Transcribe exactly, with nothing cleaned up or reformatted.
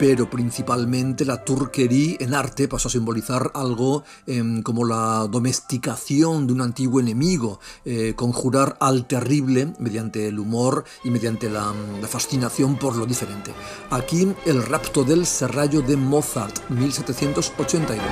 pero principalmente la turquerie en arte pasó a simbolizar algo eh, como la domesticación de un antiguo enemigo, eh, conjurar al terrible mediante el humor y mediante la, la fascinación por lo diferente. Aquí el rapto del serrallo de Mozart, mil setecientos ochenta y dos.